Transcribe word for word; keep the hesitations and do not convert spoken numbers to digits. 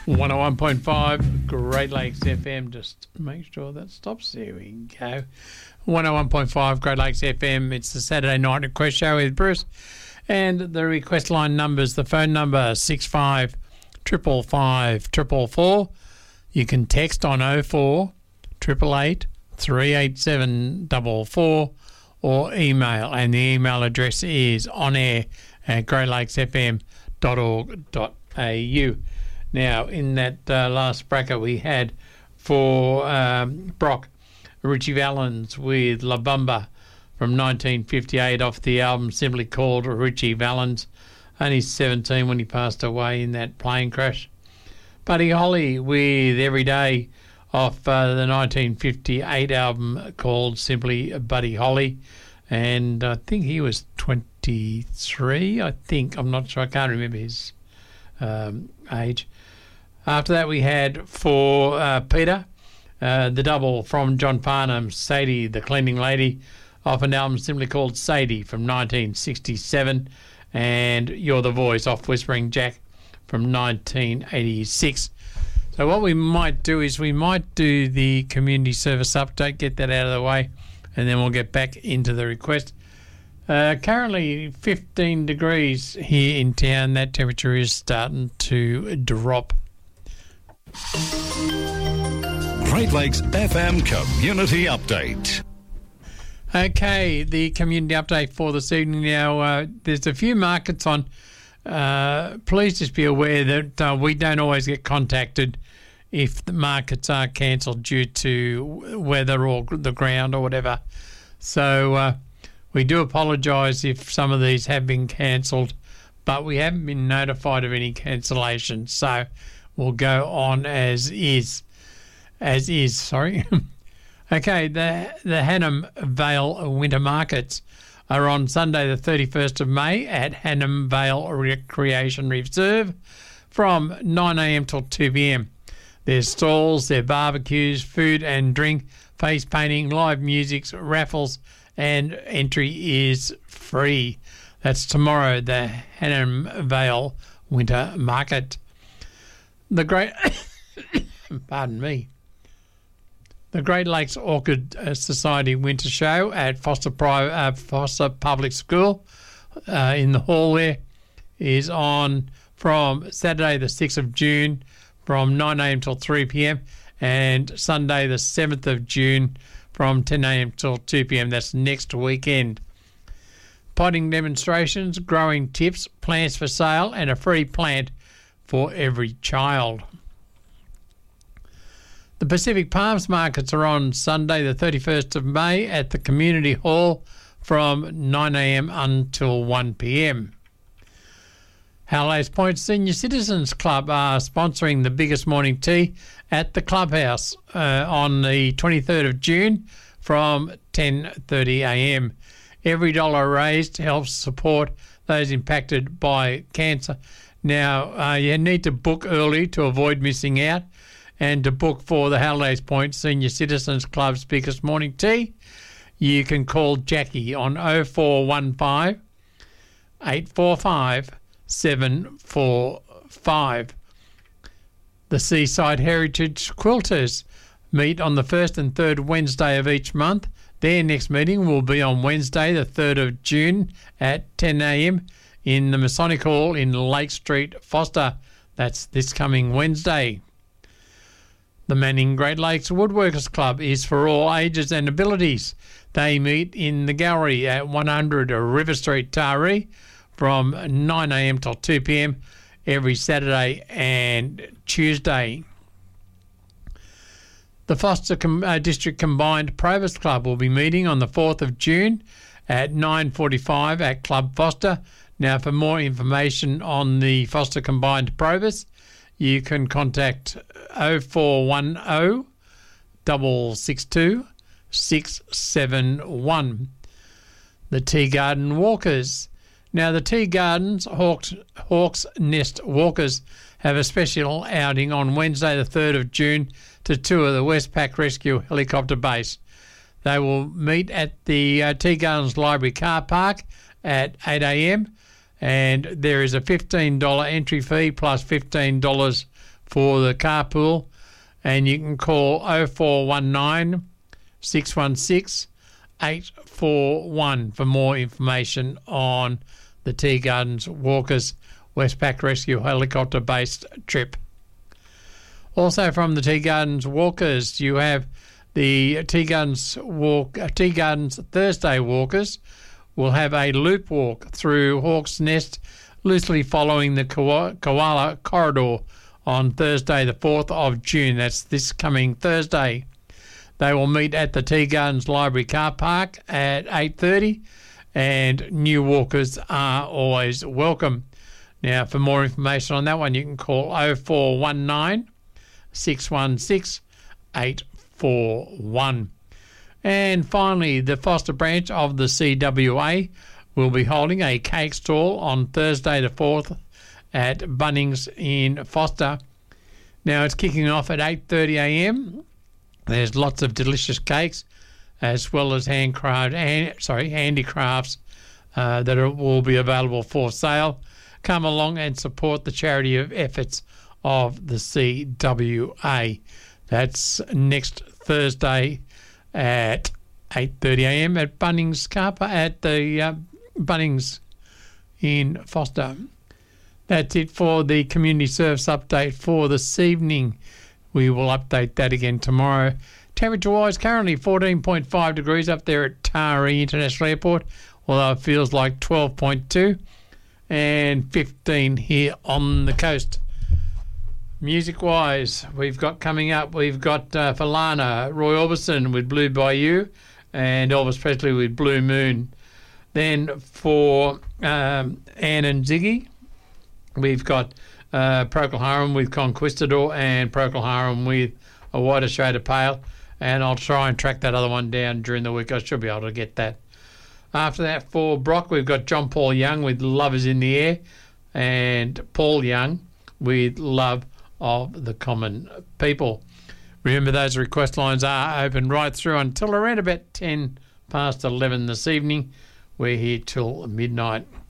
one oh one point five Great Lakes F M. Just make sure that stops. There we go. one oh one point five Great Lakes F M. It's the Saturday Night Request Show with Bruce. And the request line numbers, the phone number six five five five five four four. You can text on oh four eight eight eight three eight seven four four or email. And the email address is onair at great lakes f m dot org dot a u. Now, in that uh, last bracket we had for um, Brock, Richie Valens with La Bamba from nineteen fifty-eight off the album simply called Richie Valens. Only seventeen when he passed away in that plane crash. Buddy Holly with Every Day off uh, the nineteen fifty-eight album called simply Buddy Holly. And I think he was twenty-three, I think. I'm not sure. I can't remember his um, age. After that, we had for uh, Peter, uh, the double from John Farnham, Sadie, the Cleaning Lady, off an album simply called Sadie from nineteen sixty-seven, and You're the Voice off Whispering Jack from nineteen eighty-six. So what we might do is we might do the community service update, get that out of the way, and then we'll get back into the request. Uh, currently fifteen degrees here in town. That temperature is starting to drop. Great Lakes F M Community Update. Okay, the community update for this evening now. Uh, there's a few markets on. Uh, please just be aware that uh, we don't always get contacted if the markets are cancelled due to weather or the ground or whatever. So uh, we do apologise if some of these have been cancelled, but we haven't been notified of any cancellations. So we'll go on as is. As is, sorry. Okay, the the Hannam Vale Winter Markets are on Sunday the thirty-first of May at Hannam Vale Recreation Reserve from nine a.m. till two p.m. There's stalls, there's barbecues, food and drink, face painting, live music, raffles, and entry is free. That's tomorrow, the Hannam Vale Winter Market. The Great... Pardon me. The Great Lakes Orchid Society Winter Show at Foster, Pri- uh, Foster Public School uh, in the hall there is on from Saturday the sixth of June from nine a.m. till three p.m. and Sunday the seventh of June from ten a.m. till two p.m. That's next weekend. Potting demonstrations, growing tips, plants for sale and a free plant for every child. The Pacific Palms markets are on Sunday the thirty-first of May at the Community Hall from nine a.m. until one p.m. Hallidays Point Senior Citizens Club are sponsoring the biggest morning tea at the clubhouse uh, on the twenty-third of June from ten thirty a.m. Every dollar raised helps support those impacted by cancer. Now, uh, you need to book early to avoid missing out. And to book for the Hallidays Point Senior Citizens Club's biggest morning tea, you can call Jackie on oh four one five, eight four five, seven four five. The Seaside Heritage Quilters meet on the first and third Wednesday of each month. Their next meeting will be on Wednesday, the third of June at ten a.m. in the Masonic Hall in Lake Street, Foster. That's this coming Wednesday. The Manning Great Lakes Woodworkers Club is for all ages and abilities. They meet in the gallery at one hundred River Street, Taree from nine a.m. till two p.m. every Saturday and Tuesday. The Foster Com- uh, District Combined Provost Club will be meeting on the fourth of June at nine forty-five at Club Foster. Now, for more information on the Foster Combined Provost, you can contact oh four one oh, six six two, six seven one. The Tea Garden Walkers. Now, the Tea Gardens Hawks, Hawks Nest Walkers have a special outing on Wednesday the third of June to tour the Westpac Rescue Helicopter Base. They will meet at the uh, Tea Gardens Library car park at eight a.m. and there is a fifteen dollars entry fee plus fifteen dollars for the carpool, and you can call oh four one nine, six one six, eight four one for more information on the Tea Gardens Walkers Westpac Rescue helicopter-based trip. Also from the Tea Gardens Walkers, you have the Tea Gardens Walk, uh, Tea Gardens Thursday Walkers will have a loop walk through Hawk's Nest, loosely following the Koala, Koala Corridor on Thursday the fourth of June. That's this coming Thursday. They will meet at the Tea Gardens Library car park at eight thirty, and new walkers are always welcome. Now, for more information on that one, you can call oh four one nine, six one six, eight four one. And finally, the Foster branch of the C W A will be holding a cake stall on Thursday the fourth at Bunnings in Foster. Now, it's kicking off at eight thirty a m. There's lots of delicious cakes, as well as handcraft, hand, sorry, handicrafts uh, that are, will be available for sale. Come along and support the charity of efforts of the C W A. That's next Thursday at eight thirty a m at Bunnings car park at the uh, Bunnings in Foster. That's it for the community service update for this evening. We will update that again tomorrow. Temperature-wise, currently fourteen point five degrees up there at Taree International Airport, although it feels like twelve point two, and fifteen here on the coast. Music-wise, we've got coming up, we've got uh, Falana, Roy Orbison with Blue Bayou, and Elvis Presley with Blue Moon. Then for um, Anne and Ziggy, we've got uh, Procol Harum with Conquistador and Procol Harum with A Whiter Shade of Pale. And I'll try and track that other one down during the week. I should be able to get that. After that, for Brock, we've got John Paul Young with Love Is in the Air, and Paul Young with Love of the Common People. Remember, those request lines are open right through until around about ten past eleven this evening. We're here till midnight.